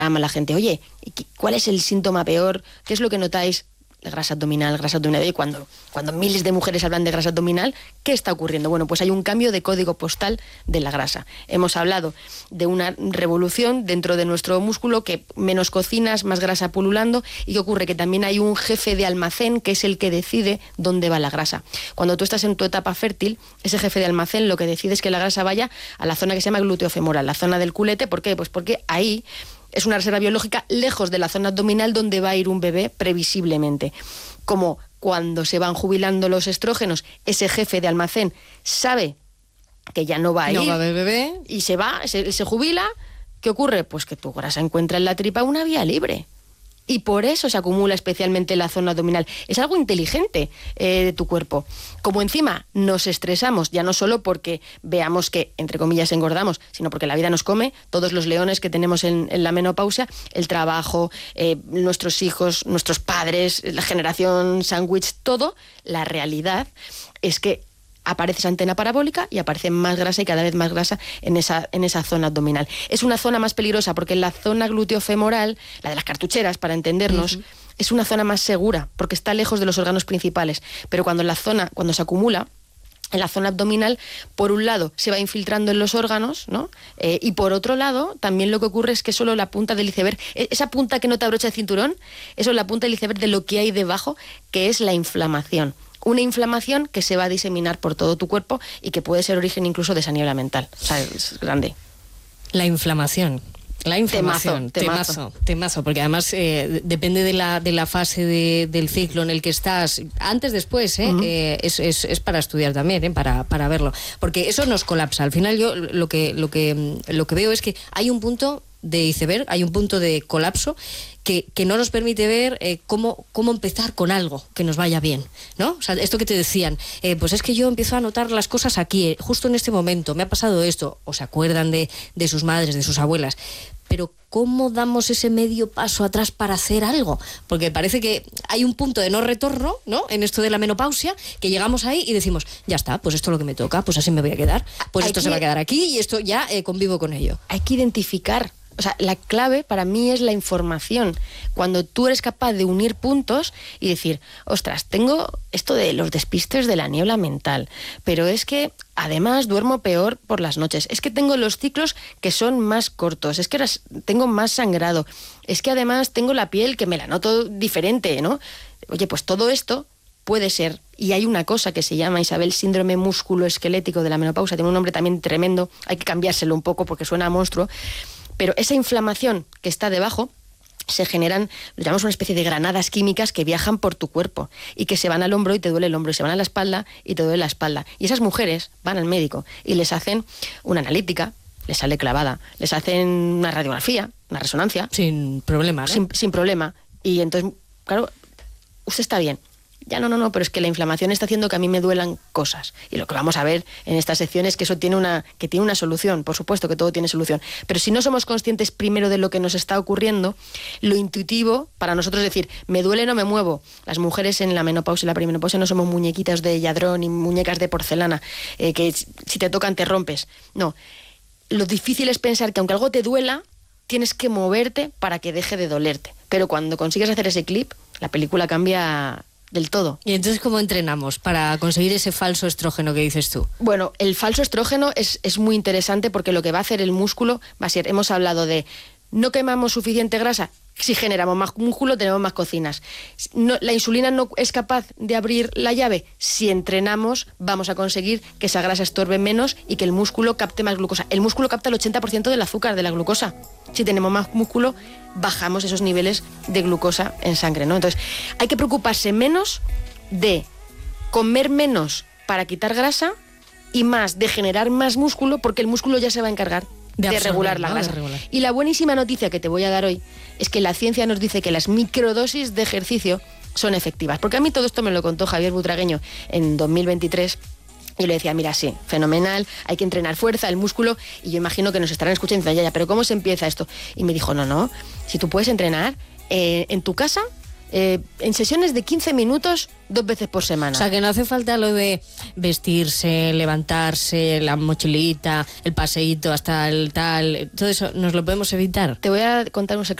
a la gente, oye, ¿cuál es el síntoma peor? ¿Qué es lo que notáis? Grasa abdominal. Y cuando miles de mujeres hablan de grasa abdominal, ¿qué está ocurriendo? Bueno, pues hay un cambio de código postal de la grasa. Hemos hablado de una revolución dentro de nuestro músculo, que menos cocinas, más grasa pululando, y ¿qué ocurre? Que también hay un jefe de almacén que es el que decide dónde va la grasa. Cuando tú estás en tu etapa fértil, ese jefe de almacén lo que decide es que la grasa vaya a la zona que se llama glúteo femoral, la zona del culete. ¿Por qué? Pues porque ahí es una reserva biológica lejos de la zona abdominal donde va a ir un bebé previsiblemente. Como cuando se van jubilando los estrógenos, ese jefe de almacén sabe que ya no va a ir. No va a haber bebé. Y se va, se jubila. ¿Qué ocurre? Pues que tu grasa encuentra en la tripa una vía libre. Y por eso se acumula especialmente en la zona abdominal. Es algo inteligente de tu cuerpo. Como encima nos estresamos, ya no solo porque veamos que, entre comillas, engordamos, sino porque la vida nos come, todos los leones que tenemos en la menopausia, el trabajo, nuestros hijos, nuestros padres, la generación sándwich, todo, la realidad es que aparece esa antena parabólica y aparece más grasa y cada vez más grasa en esa zona abdominal. Es una zona más peligrosa porque la zona gluteofemoral, la de las cartucheras, para entendernos, es una zona más segura porque está lejos de los órganos principales. Pero cuando se acumula en la zona abdominal, por un lado se va infiltrando en los órganos, ¿no? Y por otro lado, también lo que ocurre es que solo la punta del iceberg, esa punta que no te abrocha el cinturón, eso es la punta del iceberg de lo que hay debajo, que es la inflamación. Una inflamación que se va a diseminar por todo tu cuerpo y que puede ser origen incluso de esa niebla mental. O sea, es grande. La inflamación, temazo, porque además depende de la fase del ciclo en el que estás, antes, después, es para estudiar también, para verlo, porque eso nos colapsa. Al final yo lo que veo es que hay un punto de iceberg, hay un punto de colapso que no nos permite ver cómo empezar con algo que nos vaya bien, ¿no? O sea, esto que te decían, pues es que yo empiezo a notar las cosas aquí, justo en este momento, me ha pasado esto, o se acuerdan de sus madres, de sus abuelas, pero ¿cómo damos ese medio paso atrás para hacer algo? Porque parece que hay un punto de no retorno, ¿no? En esto de la menopausia, que llegamos ahí y decimos, ya está, pues esto es lo que me toca, pues así me voy a quedar, pues esto se va a quedar aquí y esto ya convivo con ello. Hay que identificar. O sea, la clave para mí es la información. Cuando tú eres capaz de unir puntos y decir, ostras, tengo esto de los despistes de la niebla mental, pero es que además duermo peor por las noches, es que tengo los ciclos que son más cortos, es que tengo más sangrado, es que además tengo la piel que me la noto diferente, ¿no? Oye, pues todo esto puede ser, y hay una cosa que se llama, Isabel, síndrome musculoesquelético de la menopausia, tiene un nombre también tremendo, hay que cambiárselo un poco porque suena a monstruo. Pero esa inflamación que está debajo se generan, lo llamamos una especie de granadas químicas que viajan por tu cuerpo y que se van al hombro y te duele el hombro, y se van a la espalda y te duele la espalda. Y esas mujeres van al médico y les hacen una analítica, les sale clavada, les hacen una radiografía, una resonancia. Sin problema, ¿no? Sin problema. Y entonces, claro, usted está bien. Ya no, pero es que la inflamación está haciendo que a mí me duelan cosas. Y lo que vamos a ver en esta sección es que eso tiene una solución. Por supuesto que todo tiene solución. Pero si no somos conscientes primero de lo que nos está ocurriendo, lo intuitivo para nosotros es decir, me duele, no me muevo. Las mujeres en la menopausia y la perimenopausia no somos muñequitas de yadrón ni muñecas de porcelana, que si te tocan te rompes. No. Lo difícil es pensar que aunque algo te duela, tienes que moverte para que deje de dolerte. Pero cuando consigues hacer ese clip, la película cambia del todo. ¿Y entonces cómo entrenamos para conseguir ese falso estrógeno que dices tú? Bueno, el falso estrógeno es muy interesante porque lo que va a hacer el músculo va a ser, hemos hablado de no quemamos suficiente grasa, si generamos más músculo tenemos más cocinas. No, la insulina no es capaz de abrir la llave. Si entrenamos vamos a conseguir que esa grasa estorbe menos y que el músculo capte más glucosa. El músculo capta el 80% del azúcar, de la glucosa. Si tenemos más músculo, bajamos esos niveles de glucosa en sangre, ¿no? Entonces, hay que preocuparse menos de comer menos para quitar grasa y más de generar más músculo, porque el músculo ya se va a encargar de regular la grasa. Y la buenísima noticia que te voy a dar hoy es que la ciencia nos dice que las microdosis de ejercicio son efectivas. Porque a mí todo esto me lo contó Javier Butragueño en 2023. Y le decía, mira, sí, fenomenal, hay que entrenar fuerza, el músculo, y yo imagino que nos estarán escuchando y dicen, ya, pero ¿cómo se empieza esto? Y me dijo, no, si tú puedes entrenar en tu casa, en sesiones de 15 minutos 2 veces por semana. O sea, que no hace falta lo de vestirse, levantarse, la mochilita, el paseíto hasta el tal, todo eso, ¿nos lo podemos evitar? Te voy a contar un secreto.